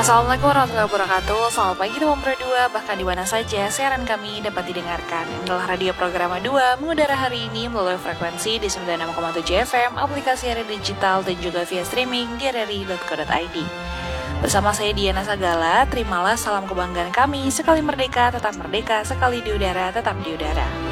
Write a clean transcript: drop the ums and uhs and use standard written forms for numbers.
Assalamualaikum warahmatullahi wabarakatuh. Selamat pagi teman berdua, bahkan di mana saja siaran kami dapat didengarkan. Inilah radio Programa 2 mengudara hari ini melalui frekuensi di 96,7 FM, aplikasi radio digital dan juga via streaming di rri.co.id. Bersama saya Diana Sagala, terimalah salam kebanggaan kami. Sekali merdeka, tetap merdeka. Sekali di udara, tetap di udara.